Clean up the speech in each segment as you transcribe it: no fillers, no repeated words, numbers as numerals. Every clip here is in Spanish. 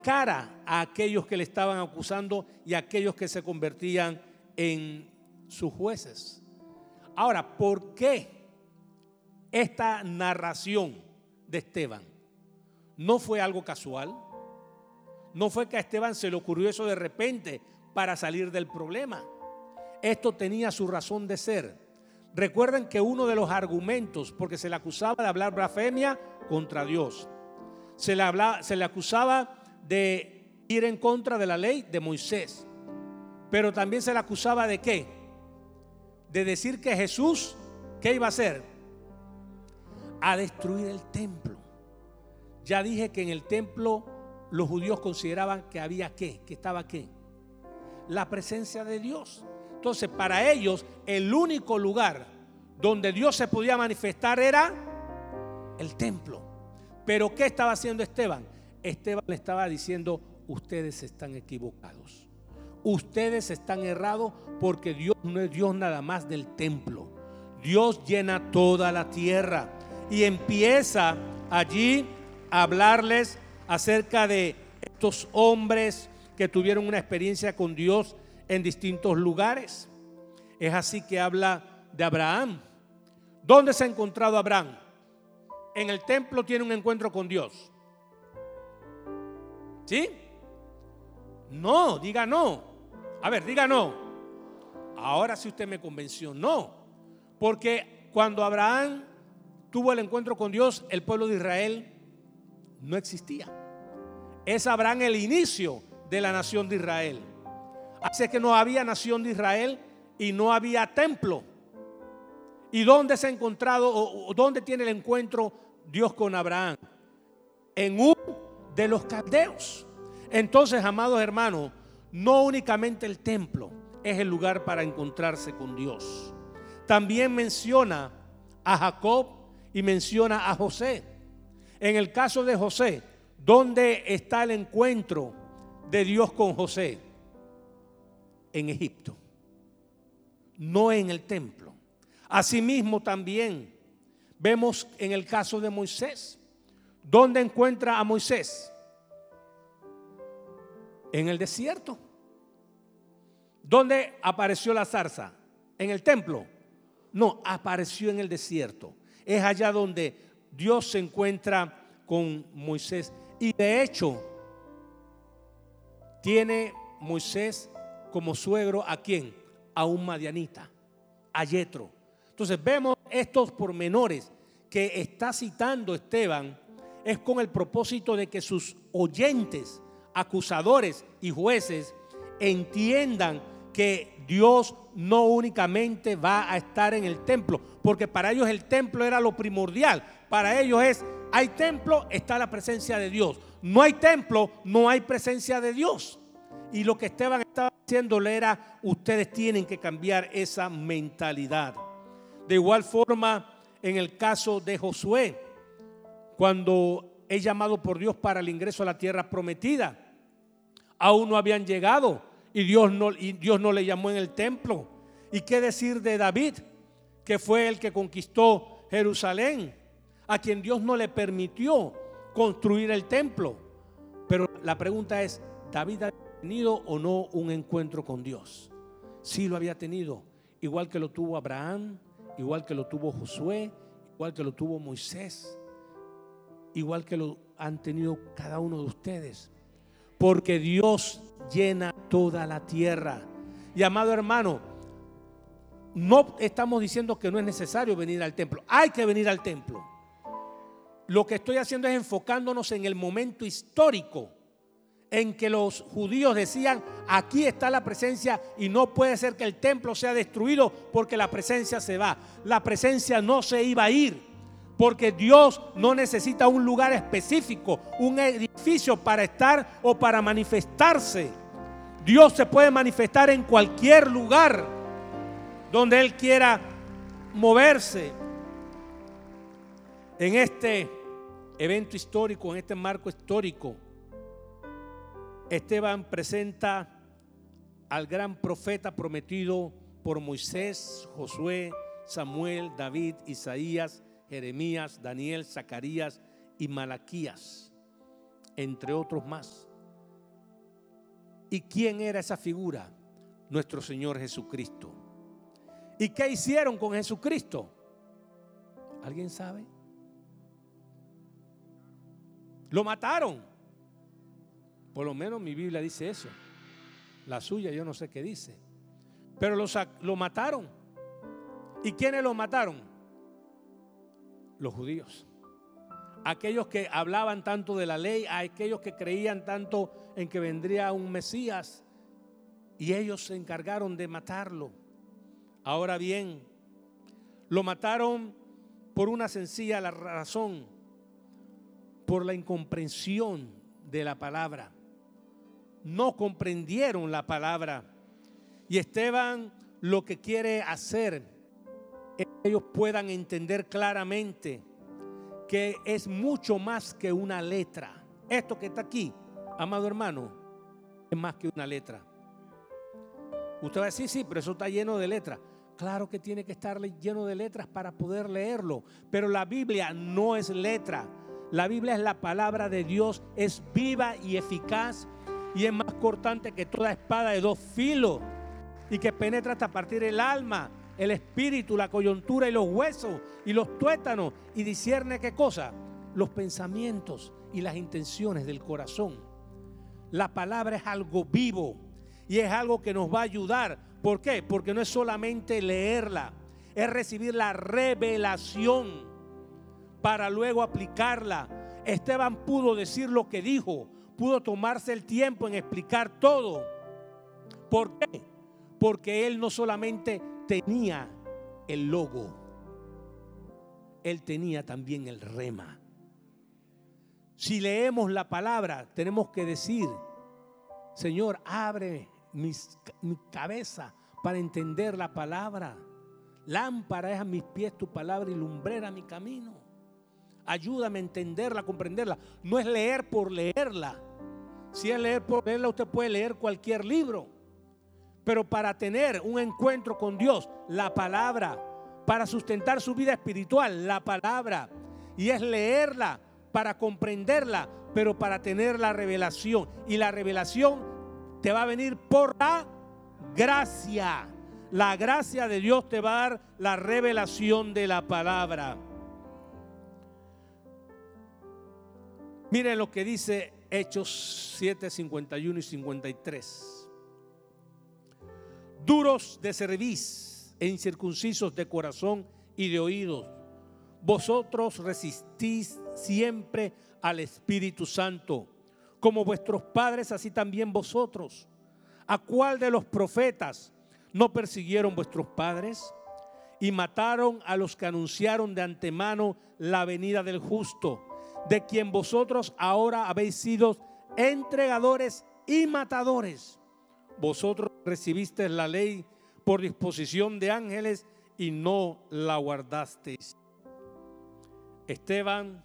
cara a aquellos que le estaban acusando y a aquellos que se convertían en sus jueces. Ahora, ¿por qué esta narración de Esteban? No fue algo casual. No fue que a Esteban se le ocurrió eso de repente para salir del problema. Esto tenía su razón de ser. Recuerden que uno de los argumentos, porque se le acusaba de hablar blasfemia contra Dios, se le acusaba de ir en contra de la ley de Moisés, pero también se le acusaba de ¿qué? De decir que Jesús, ¿qué iba a hacer? A destruir el templo. Ya dije que en el templo los judíos consideraban que había ¿qué? Que estaba ¿qué? La presencia de Dios. Entonces, para ellos, el único lugar donde Dios se podía manifestar era el templo. Pero ¿qué estaba haciendo Esteban? Esteban le estaba diciendo: ustedes están equivocados, ustedes están errados, porque Dios no es Dios nada más del templo. Dios llena toda la tierra. Y empieza allí a hablarles acerca de estos hombres que tuvieron una experiencia con Dios en distintos lugares. Es así que habla de Abraham. ¿Dónde se ha encontrado Abraham? En el templo tiene un encuentro con Dios. ¿Sí? No, diga no. A ver, diga no. Ahora sí usted me convenció. No, porque cuando Abraham tuvo el encuentro con Dios, el pueblo de Israel no existía. Es Abraham el inicio de la nación de Israel. Así que no había nación de Israel y no había templo. ¿Y dónde se ha encontrado o dónde tiene el encuentro Dios con Abraham? En Ur de los caldeos. Entonces, amados hermanos, no únicamente el templo es el lugar para encontrarse con Dios. También menciona a Jacob y menciona a José. En el caso de José, ¿dónde está el encuentro de Dios con José? En Egipto, no en el templo. Asimismo también vemos en el caso de Moisés. ¿Dónde encuentra a Moisés? En el desierto. ¿Dónde apareció la zarza? ¿En el templo? No, apareció en el desierto. Es allá donde Dios se encuentra con Moisés. Y de hecho, tiene Moisés como suegro ¿a quién? A un madianita, a Yetro. Entonces vemos estos pormenores que está citando Esteban, es con el propósito de que sus oyentes, acusadores y jueces entiendan que Dios no únicamente va a estar en el templo, porque para ellos el templo era lo primordial. Para ellos es: hay templo, está la presencia de Dios. No hay templo, no hay presencia de Dios. Y lo que Esteban estaba diciéndole era: ustedes tienen que cambiar esa mentalidad. De igual forma, en el caso de Josué, cuando es llamado por Dios para el ingreso a la tierra prometida, aún no habían llegado y Dios no le llamó en el templo. ¿Y qué decir de David, que fue el que conquistó Jerusalén, a quien Dios no le permitió construir el templo? Pero la pregunta es: ¿David había tenido o no un encuentro con Dios? Sí lo había tenido, igual que lo tuvo Abraham, igual que lo tuvo Josué, igual que lo tuvo Moisés, igual que lo han tenido cada uno de ustedes, porque Dios llena toda la tierra. Y amado hermano, no estamos diciendo que no es necesario venir al templo. Hay que venir al templo. Lo que estoy haciendo es enfocándonos en el momento histórico en que los judíos decían: aquí está la presencia y no puede ser que el templo sea destruido porque la presencia se va. La presencia no se iba a ir, porque Dios no necesita un lugar específico, un edificio para estar o para manifestarse. Dios se puede manifestar en cualquier lugar donde Él quiera moverse. En este evento histórico, en este marco histórico, Esteban presenta al gran profeta prometido por Moisés, Josué, Samuel, David, Isaías, Jeremías, Daniel, Zacarías y Malaquías, entre otros más. ¿Y quién era esa figura? Nuestro Señor Jesucristo. ¿Y qué hicieron con Jesucristo? ¿Alguien sabe? Lo mataron. Por lo menos mi Biblia dice eso. La suya yo no sé qué dice. Pero lo mataron. ¿Y quiénes lo mataron? Los judíos. Aquellos que hablaban tanto de la ley, aquellos que creían tanto en que vendría un Mesías, y ellos se encargaron de matarlo. Ahora bien, lo mataron por una sencilla razón, por la incomprensión de la palabra. No comprendieron la palabra. Y Esteban lo que quiere hacer es que ellos puedan entender claramente que es mucho más que una letra. Esto que está aquí, amado hermano, es más que una letra. Usted va a decir, sí, pero eso está lleno de letras. Claro que tiene que estar lleno de letras para poder leerlo. Pero la Biblia no es letra. La Biblia es la palabra de Dios, es viva y eficaz y es más cortante que toda espada de dos filos y que penetra hasta partir el alma, el espíritu, la coyuntura y los huesos y los tuétanos, y discierne ¿qué cosa? Los pensamientos y las intenciones del corazón. La palabra es algo vivo y es algo que nos va a ayudar. ¿Por qué? Porque no es solamente leerla, es recibir la revelación para luego aplicarla. Esteban pudo decir lo que dijo, pudo tomarse el tiempo en explicar todo. ¿Por qué? Porque él no solamente tenía el logo, él tenía también el rema. Si leemos la palabra, tenemos que decir, Señor, abre mi cabeza para entender la palabra. Lámpara es a mis pies tu palabra y lumbrera mi camino. Ayúdame a entenderla, a comprenderla. No es leer por leerla. Si es leer por leerla, usted puede leer cualquier libro. Pero para tener un encuentro con Dios, la palabra, para sustentar su vida espiritual, la palabra, y es leerla para comprenderla, pero para tener la revelación. Y la revelación te va a venir por la gracia. La gracia de Dios te va a dar la revelación de la palabra. Miren lo que dice Hechos 7, 51 y 53. Duros de cerviz e incircuncisos de corazón y de oídos, vosotros resistís siempre al Espíritu Santo, como vuestros padres, así también vosotros. ¿A cuál de los profetas no persiguieron vuestros padres y mataron a los que anunciaron de antemano la venida del justo, de quien vosotros ahora habéis sido entregadores y matadores? Vosotros recibisteis la ley por disposición de ángeles y no la guardasteis. Esteban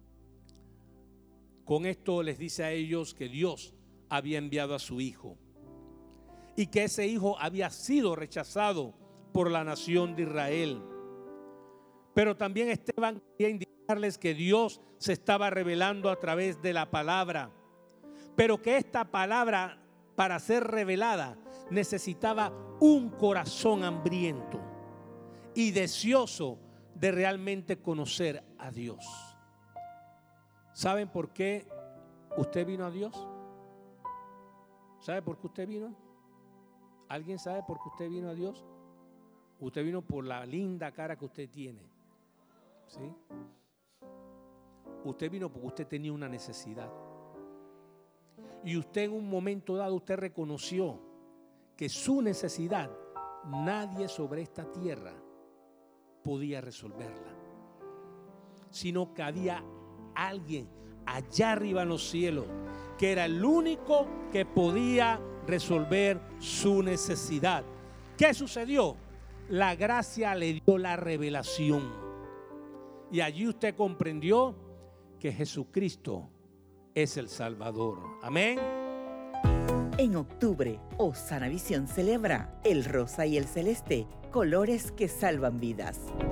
con esto les dice a ellos que Dios había enviado a su hijo y que ese hijo había sido rechazado por la nación de Israel. Pero también Esteban quería indicarles que Dios se estaba revelando a través de la palabra, pero que esta palabra, para ser revelada, necesitaba un corazón hambriento y deseoso de realmente conocer a Dios. ¿Saben por qué usted vino a Dios? ¿Sabe por qué usted vino? ¿Alguien sabe por qué usted vino a Dios? Usted vino por la linda cara que usted tiene, ¿sí? Usted vino porque usted tenía una necesidad. Y usted en un momento dado, usted reconoció que su necesidad nadie sobre esta tierra podía resolverla, sino que había alguien allá arriba en los cielos que era el único que podía resolver su necesidad. ¿Qué sucedió? La gracia le dio la revelación y allí usted comprendió que Jesucristo es el Salvador. Amén. En octubre, Osana Visión celebra el rosa y el celeste, colores que salvan vidas.